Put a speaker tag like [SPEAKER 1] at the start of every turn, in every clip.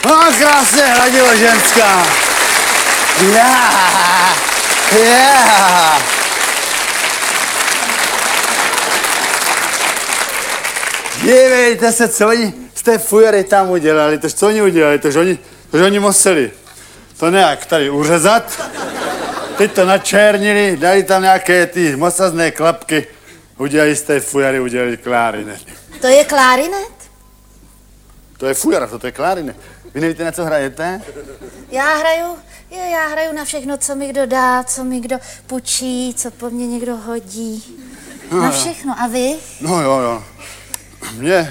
[SPEAKER 1] No krásně hladilo ženská. Dívejte se, co oni z té fujery tam udělali, co oni udělali, to, že oni museli to nějak tady uřezat, teď to načernili, dali tam nějaké ty mosazné klapky, udělali z té fujery, udělali klarinet.
[SPEAKER 2] To je klarinet?
[SPEAKER 1] To je fujara, to je klarinet. Vy nevíte, na co hrajete?
[SPEAKER 2] Já hraju na všechno, co mi kdo dá, co mi kdo půjčí, co po mně někdo hodí. Na všechno. A vy?
[SPEAKER 1] No jo. Mně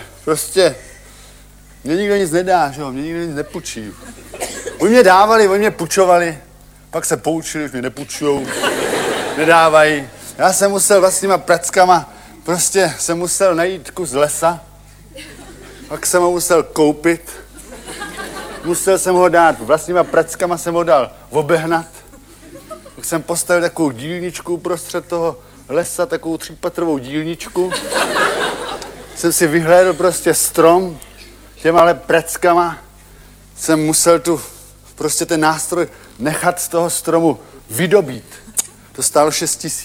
[SPEAKER 1] nikdo nic nedá, že jo, mě nikdo nic nepůjčí. Oni mě dávali, oni mě půjčovali, pak se poučili, už mě nepůjčujou, nedávají. Já jsem musel vlastníma prackama, jsem musel najít kus lesa, pak jsem ho musel koupit, musel jsem ho dát, vlastníma prackama jsem ho dal obehnat, pak jsem postavil takovou dílničku uprostřed toho lesa, takovou 3patrovou dílničku. Jsem si vyhlédl strom, těma prackama jsem musel ten nástroj nechat z toho stromu vydobít. To stálo 6 000.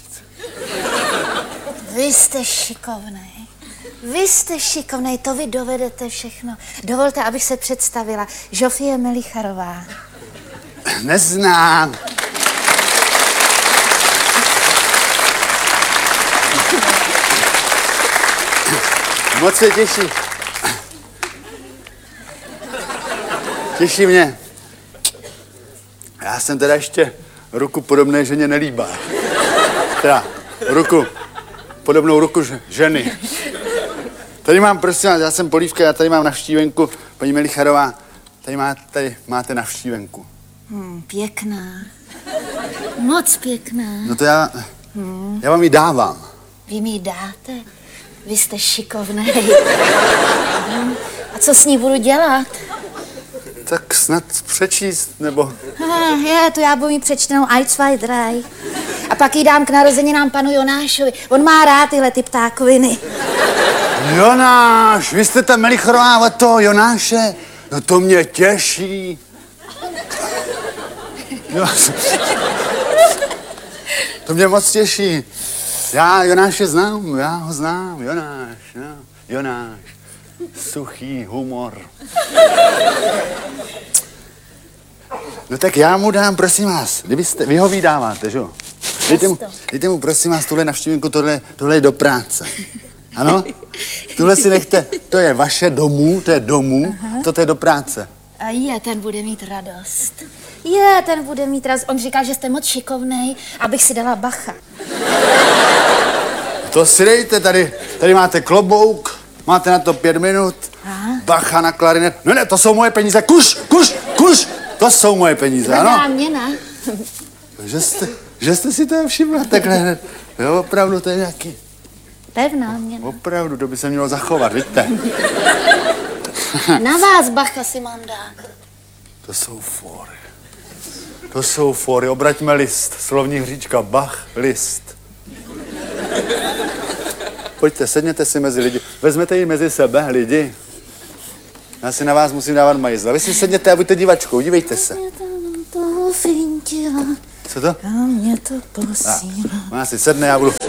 [SPEAKER 2] Vy jste šikovnej, to vy dovedete všechno. Dovolte, abych se představila. Žofie Melicharová.
[SPEAKER 1] Neznám. Moc se těší. Těší mě. Já jsem teda ještě ruku podobné ženě nelíbá. Teda podobnou ruku ženy. Tady mám, prosím vás, já jsem Polívka, já tady mám navštívenku, paní Melicharová, tady máte navštívenku.
[SPEAKER 2] Pěkná. Moc pěkná.
[SPEAKER 1] No to já vám ji dávám.
[SPEAKER 2] Vy mi ji dáte? Vy jste šikovnej. A co s ní budu dělat?
[SPEAKER 1] Tak snad přečíst, nebo...
[SPEAKER 2] To já budu mít přečtenou ein, zwei, drei. A pak jí dám k narozeninám panu Jonášovi. On má rád tyhle ty ptákoviny.
[SPEAKER 1] Jonáš, vy jste ta Melicharová od toho Jonáše? No to mě těší. To mě moc těší. Já Jonáše znám, já ho znám, Jonáš. Suchý humor. No tak já mu dám, prosím vás, vy ho vydáváte, že jo? Dejte mu, prosím vás, tuhle navštívenku, tohle je do práce. Ano? Tuhle si nechte, to je vaše domů, toto je do práce.
[SPEAKER 2] A ten bude mít radost. On říkal, že jste moc šikovnej, abych si dala bacha.
[SPEAKER 1] To si dejte, tady máte klobouk, máte na to 5 minut, bacha na klarinet. Ne, to jsou moje peníze, kuš, to jsou moje peníze, ano?
[SPEAKER 2] Tvrdá měna.
[SPEAKER 1] Že jste si to všimla takhle hned. Jo, opravdu, to je nějaký...
[SPEAKER 2] Pevná měna.
[SPEAKER 1] Opravdu, to by se mělo zachovat, vidíte?
[SPEAKER 2] Na vás bacha si mám dát.
[SPEAKER 1] To jsou fóry, obraťme list, slovní hříčka, Bach, list. Pojďte, sedněte si mezi lidi, vezmete ji mezi sebe, lidi. Já si na vás musím dávat majzla. Vy si sedněte a buďte divačkou, dívejte se. Co to?
[SPEAKER 2] A mě to posílá.
[SPEAKER 1] Ona si sedne, já budu...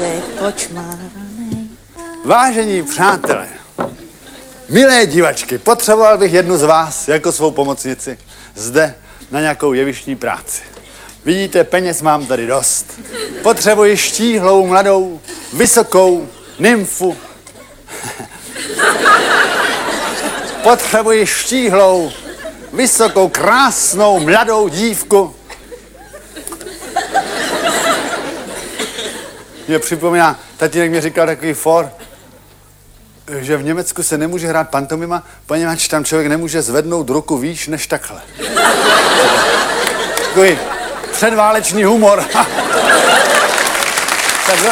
[SPEAKER 1] Vážení přátelé, milé divačky, potřeboval bych jednu z vás jako svou pomocnici zde na nějakou jevištní práci. Vidíte, peněz mám tady dost. Potřebuji štíhlou, mladou, vysokou nymfu. Potřebuji štíhlou, vysokou, krásnou, mladou dívku. Mě připomíná, tatínek mi říkal takový for, že v Německu se nemůže hrát pantomima, poněvadž tam člověk nemůže zvednout ruku výš než takhle. Takový předválečný humor. Takže...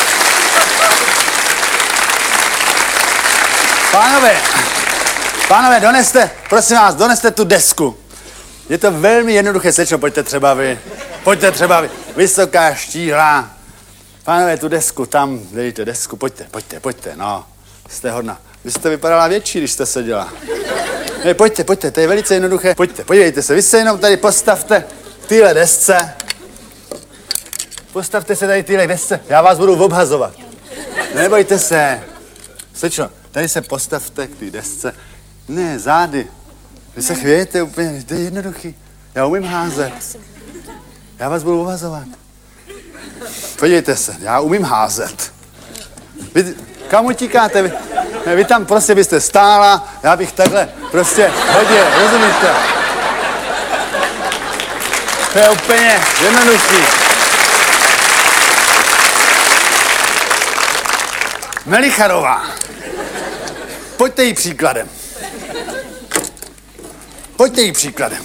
[SPEAKER 1] Pánové, prosím vás, doneste tu desku. Je to velmi jednoduché, slečno, pojďte třeba vy. Vysoká, štíhlá. Pánové, tu desku, tam, dejte desku, pojďte, no. Jste hodná. Vy jste vypadala větší, když jste seděla. Pojďte, to je velice jednoduché. Pojďte, podívejte se, vy se jenom tady postavte v téhle desce. Postavte se tady v téhle desce, já vás budu obhazovat. Nebojte se. Slečno, tady se postavte k té desce. Ne, zády. Vy se chvějete úplně, to je jednoduchý. Já umím házet. Já vás budu obhazovat. Podívejte se, já umím házet. Vy, kam utíkáte? Vy tam prostě byste stála, já bych takhle prostě hodil, rozumíte? To je úplně jednoduchý. Melicharová. Pojďte jí příkladem. Pojďte jí příkladem.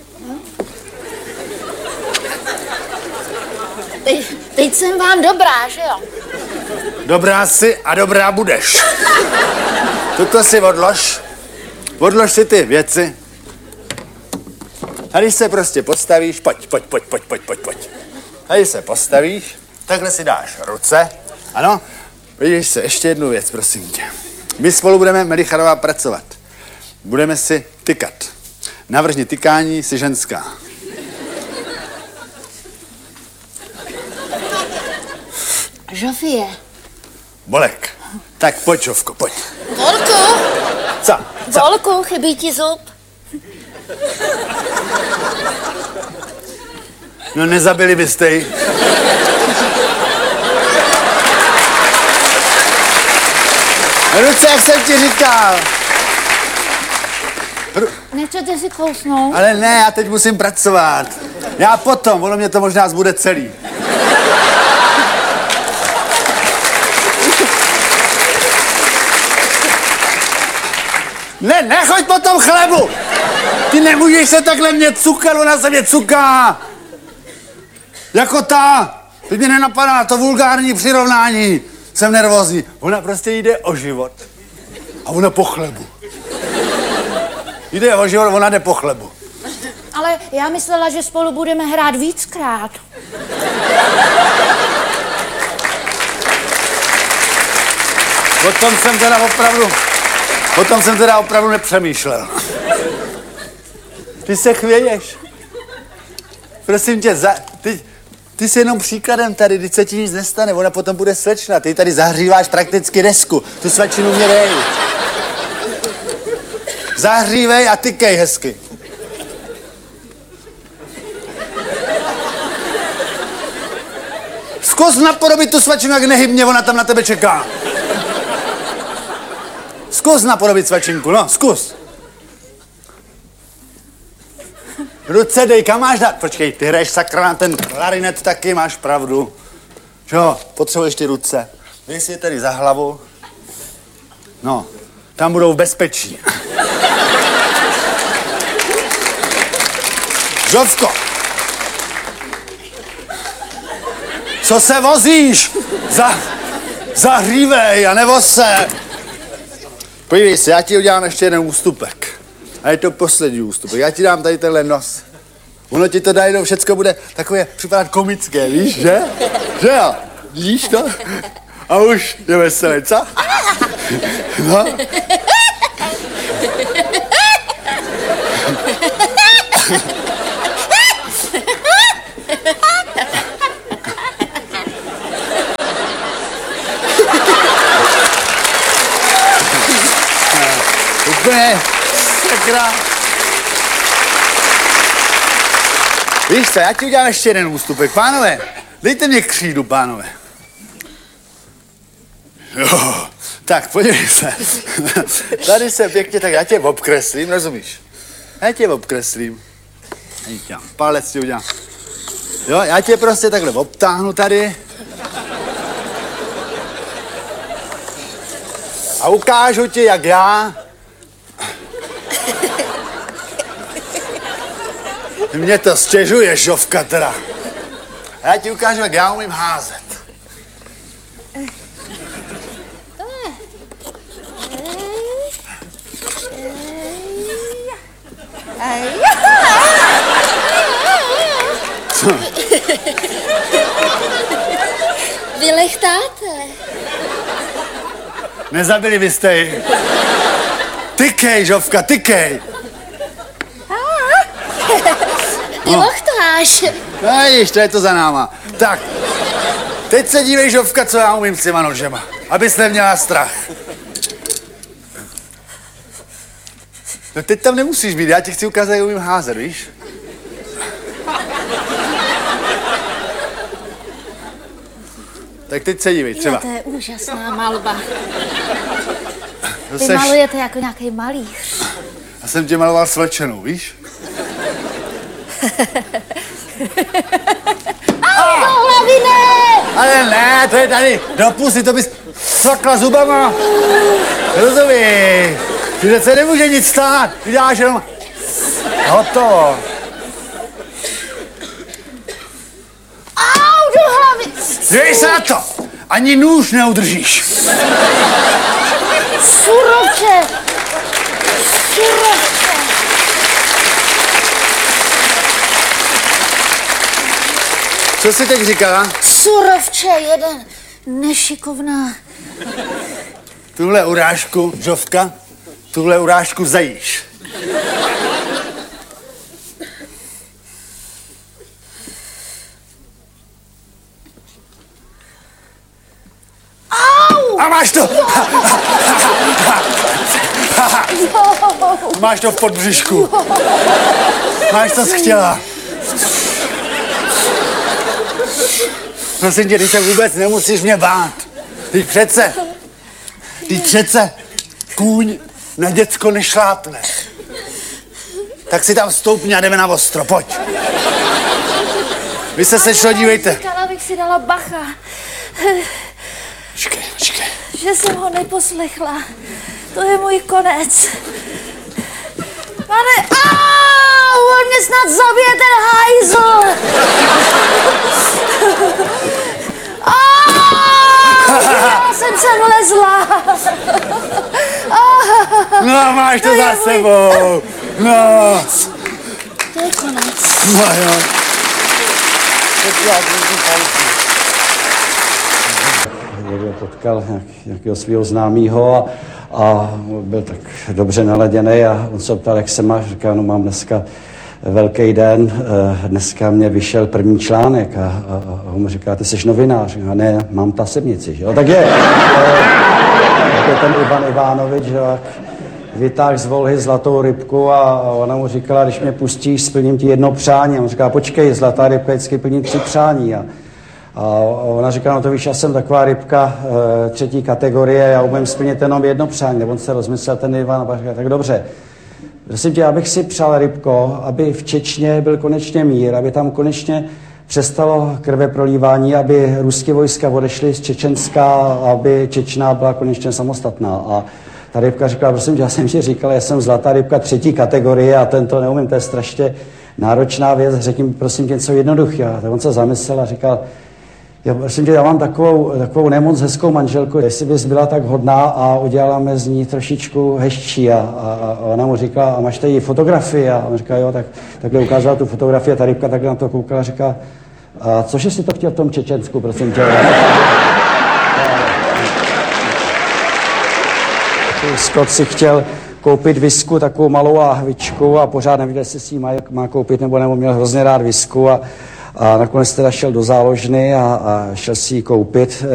[SPEAKER 2] Teď jsem vám dobrá, že jo?
[SPEAKER 1] Dobrá jsi a dobrá budeš. Toto si odlož. Odlož si ty věci. Tady se prostě postavíš, pojď. Tady se postavíš, takhle si dáš ruce. Ano, vidíš se, ještě jednu věc, prosím tě. My spolu budeme, Melicharová, pracovat. Budeme si tykat. Navrhni tykání, jsi ženská.
[SPEAKER 2] Žofie.
[SPEAKER 1] Bolek. Tak pojď, Žofko, pojď.
[SPEAKER 2] Volku.
[SPEAKER 1] Co?
[SPEAKER 2] Volku, chybí ti zub.
[SPEAKER 1] No nezabili byste ji. Ruce, jak jsem ti říkal.
[SPEAKER 2] Nechcete si kousnout?
[SPEAKER 1] Ale ne, já teď musím pracovat. Já potom, ono mě to možná zbude celý. Ne, nechoď po tom chlebu! Ty nemůžeš se takhle mě cukat, ona se mě cuká! Jako ta! Teď mě nenapadá to vulgární přirovnání. Jsem nervózní. Ona prostě jde o život. A ona po chlebu. Jde o život, ona jde po chlebu.
[SPEAKER 2] Ale já myslela, že spolu budeme hrát víckrát.
[SPEAKER 1] Potom jsem teda opravdu nepřemýšlel. Ty se chvěješ. Prosím tě, ty jsi jenom příkladem tady, když se ti nic nestane, ona potom bude slečna. Ty tady zahříváš prakticky desku. Tu svačinu mě dej. Zahřívej a tykej hezky. Zkus napodobit tu svačinu, jak nehybně, ona tam na tebe čeká. Zkus napodobit svačinku, no, zkus. Ruce dej, kam máš dát? Počkej, ty hraješ sakra na ten klarinet taky, máš pravdu. Jo, potřebuješ ty ruce. Dej si je tady za hlavu. No, tam budou v bezpečí. Žovko! Co se vozíš? Zahřívej a nevoz se. Podívej se, já ti udělám ještě jeden ústupek. A je to poslední ústupek. Já ti dám tady tenhle nos. Ono ti to najednou všecko bude takové připadat komické, víš, že? Že jo? Vidíš to? A už je veselé, co? No. Úplně, sakra. Víš co, já ti udělám ještě jeden ústupek. Pánové, dejte mě křídu, pánové. Jo, tak podívej se. Tady se pěkně, tak já tě obkreslím, rozumíš? Já tě obkreslím. Palec ti udělám. Jo, já tě prostě takhle obtáhnu tady. A ukážu ti, jak já. Mě to stěžuje, Žovka, teda. A já ti ukážu, jak já umím házet. Co?
[SPEAKER 2] Vy lechtáte.
[SPEAKER 1] Nezabili byste ji. Tykej, Žofka, tykej.
[SPEAKER 2] Ty lochtáš.
[SPEAKER 1] No víš, to je to za náma. Tak, teď se dívej, Žofka, co já umím s těma nožema. Abys neměla strach. No teď tam nemusíš být, já ti chci ukázat, jak umím házet, víš? Tak teď se dívej, třeba.
[SPEAKER 2] Jo, to je úžasná malba.
[SPEAKER 1] To
[SPEAKER 2] Vy
[SPEAKER 1] seš...
[SPEAKER 2] malujete jako nějaký malíř.
[SPEAKER 1] Já jsem tě maloval svlečenou, víš?
[SPEAKER 2] Au, do hlavy ne!
[SPEAKER 1] Ale ne, to je tady, do pusy, to bys sakla zubama. Rozumíš? Ty se nemůže nic stát, ty děláš jenom... Hotovo.
[SPEAKER 2] Au, do hlavy!
[SPEAKER 1] Dívej se na to, ani nůž neudržíš.
[SPEAKER 2] Surovče! Surovče!
[SPEAKER 1] Co jsi teď říkala?
[SPEAKER 2] Surovče, jeden nešikovná.
[SPEAKER 1] Tuhle urážku, Žofka, tuhle urážku zajíš.
[SPEAKER 2] Au!
[SPEAKER 1] A máš to! Máš to v podbřišku. Máš to chtěla. Prosím tě, ty se vůbec nemusíš mě bát. Ty přece kůň na děcko nešlápne. Tak si tam vstoupni a jdeme na ostro, pojď. Vy se sešlo, dívejte.
[SPEAKER 2] Říkala, abych si dala bacha.
[SPEAKER 1] Počkej.
[SPEAKER 2] Že jsem ho neposlechla. To je můj konec. Pane, au, on mě snad zabije ten hajzl. Já jsem se vlezla.
[SPEAKER 1] No, máš to za sebou. No.
[SPEAKER 2] To je konec.
[SPEAKER 1] No jo.
[SPEAKER 3] Někdo potkal nějakého svého známého a byl tak dobře naladěný a on se ptal, jak se máš. Říká, no mám dneska velký den, dneska mě vyšel první článek a on mu říká, ty jsi novinář. A ne, mám tasemnici, že jo. Tak je ten Ivan Ivanovič, že jo, vytáhl z volhy zlatou rybku a ona mu říkala, když mě pustíš, splním ti jedno přání. A on říká, počkej, zlatá rybka vždycky plní 3 přání. A ona říká, no to víš, já jsem taková rybka 3. kategorie, já umím splnit jenom jedno přání. Nebo on se rozmyslel ten Ivan a říká, tak dobře. Prosím tě, abych si přál, rybko, aby v Čečně byl konečně mír, aby tam konečně přestalo krve prolívání, aby ruské vojska odešly z Čečenska, aby Čečná byla konečně samostatná. A ta rybka říkala, prosím tě, já jsem ti říkal, já jsem zlatá rybka 3. kategorie a tento neumím, to je strašně náročná věc, řekni mi prosím tě něco jednoduchého. Tak on se zamyslel a říkal, prosím tě, já mám takovou nemoc hezkou manželku, jestli bys byla tak hodná a udělala z ní trošičku hezčí. A ona mu říkala, a máš tady fotografii? A on říká, jo, tak takhle ukázala tu fotografii a ta rybka takhle na to koukala a říká, a cože si to chtěl v tom Čečensku, prosím tě? Scott si chtěl koupit visku, takovou malou lahvičku a pořád nevěděl, jestli si ji má koupit nebo měl hrozně rád visku a nakonec teda šel do záložny a šel si ji koupit.